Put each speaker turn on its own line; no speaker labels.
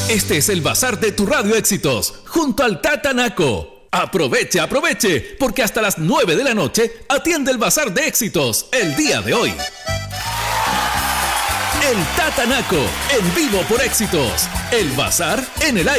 Este es el Bazar de tu Radio Éxitos, junto al Tata Naco. Aproveche, aproveche, porque hasta las 9 de la noche atiende el Bazar de Éxitos el día de hoy. El Tata Naco, en vivo por Éxitos. El Bazar en el aire.